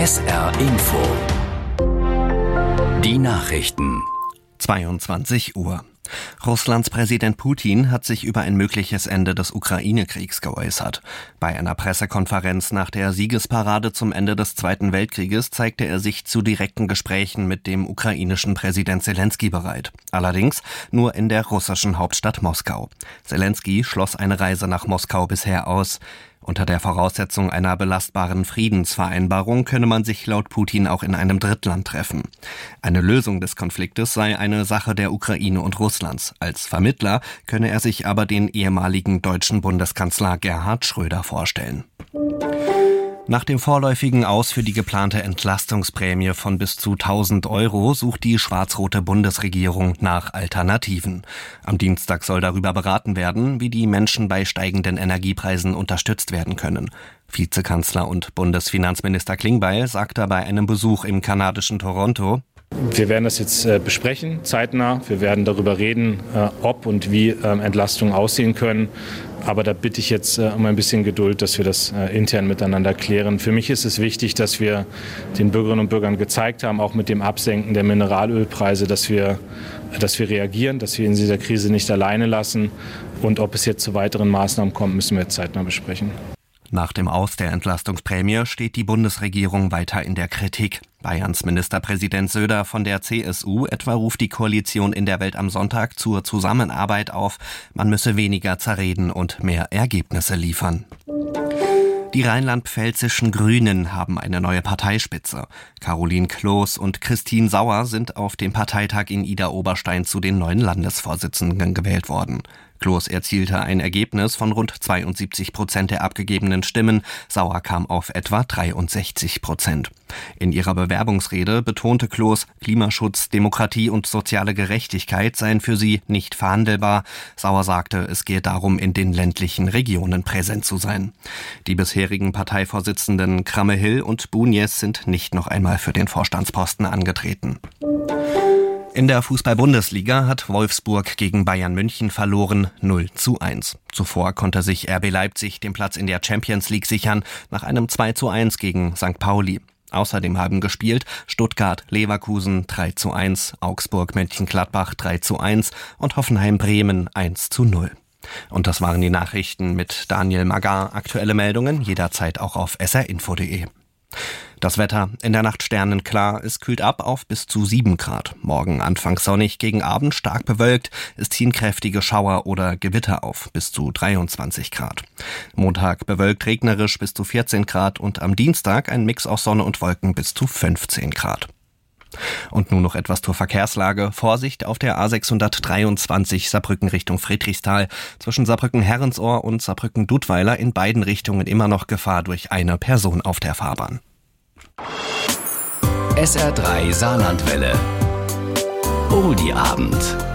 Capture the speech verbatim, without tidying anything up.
S R Info. Die Nachrichten. zweiundzwanzig Uhr. Russlands Präsident Putin hat sich über ein mögliches Ende des Ukraine-Kriegs geäußert. Bei einer Pressekonferenz nach der Siegesparade zum Ende des Zweiten Weltkrieges zeigte er sich zu direkten Gesprächen mit dem ukrainischen Präsident Selenskyj bereit. Allerdings nur in der russischen Hauptstadt Moskau. Selenskyj schloss eine Reise nach Moskau bisher aus. Unter der Voraussetzung einer belastbaren Friedensvereinbarung könne man sich laut Putin auch in einem Drittland treffen. Eine Lösung des Konfliktes sei eine Sache der Ukraine und Russlands. Als Vermittler könne er sich aber den ehemaligen deutschen Bundeskanzler Gerhard Schröder vorstellen. Nach dem vorläufigen Aus für die geplante Entlastungsprämie von bis zu tausend Euro sucht die schwarz-rote Bundesregierung nach Alternativen. Am Dienstag soll darüber beraten werden, wie die Menschen bei steigenden Energiepreisen unterstützt werden können. Vizekanzler und Bundesfinanzminister Klingbeil sagte bei einem Besuch im kanadischen Toronto: Wir werden das jetzt äh, besprechen, zeitnah. Wir werden darüber reden, äh, ob und wie äh, Entlastungen aussehen können. Aber da bitte ich jetzt äh, um ein bisschen Geduld, dass wir das äh, intern miteinander klären. Für mich ist es wichtig, dass wir den Bürgerinnen und Bürgern gezeigt haben, auch mit dem Absenken der Mineralölpreise, dass wir, äh, dass wir reagieren, dass wir in dieser Krise nicht alleine lassen. Und ob es jetzt zu weiteren Maßnahmen kommt, müssen wir jetzt zeitnah besprechen. Nach dem Aus der Entlastungsprämie steht die Bundesregierung weiter in der Kritik. Bayerns Ministerpräsident Söder von der C S U etwa ruft die Koalition in der Welt am Sonntag zur Zusammenarbeit auf. Man müsse weniger zerreden und mehr Ergebnisse liefern. Die rheinland-pfälzischen Grünen haben eine neue Parteispitze. Caroline Kloß und Christine Sauer sind auf dem Parteitag in Idar-Oberstein zu den neuen Landesvorsitzenden gewählt worden. Kloß erzielte ein Ergebnis von rund zweiundsiebzig Prozent der abgegebenen Stimmen. Sauer kam auf etwa dreiundsechzig Prozent. In ihrer Bewerbungsrede betonte Kloß, Klimaschutz, Demokratie und soziale Gerechtigkeit seien für sie nicht verhandelbar. Sauer sagte, es gehe darum, in den ländlichen Regionen präsent zu sein. Die bisherigen Parteivorsitzenden Kramme-Hill und Bunjes sind nicht noch einmal für den Vorstandsposten angetreten. In der Fußball-Bundesliga hat Wolfsburg gegen Bayern München verloren, null zu eins. Zuvor konnte sich R B Leipzig den Platz in der Champions League sichern, nach einem zwei zu eins gegen Sankt Pauli. Außerdem haben gespielt Stuttgart Leverkusen drei zu eins, Augsburg Mönchengladbach drei zu eins und Hoffenheim Bremen eins zu null. Und das waren die Nachrichten mit Daniel Magar. Aktuelle Meldungen jederzeit auch auf s r info punkt d e. Das Wetter: in der Nacht sternenklar, es kühlt ab auf bis zu sieben Grad. Morgen anfangs sonnig, gegen Abend stark bewölkt. Es ziehen kräftige Schauer oder Gewitter auf, bis zu dreiundzwanzig Grad. Montag bewölkt regnerisch bis zu vierzehn Grad und am Dienstag ein Mix aus Sonne und Wolken bis zu fünfzehn Grad. Und nun noch etwas zur Verkehrslage. Vorsicht auf der A sechshundertdreiundzwanzig Saarbrücken Richtung Friedrichsthal. Zwischen Saarbrücken-Herrensohr und Saarbrücken-Dudweiler in beiden Richtungen immer noch Gefahr durch eine Person auf der Fahrbahn. S R drei Saarlandwelle. Oldie Abend.